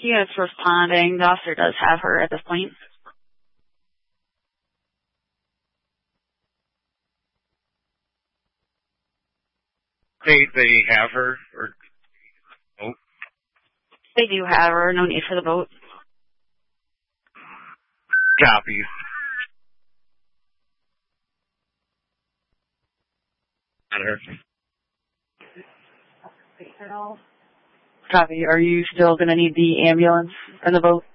Units responding. The officer does have her at this point. They have her, or boat? They do have her. No need for the boat. Copies. Got her. Copy. Are you still going to need the ambulance and the boat?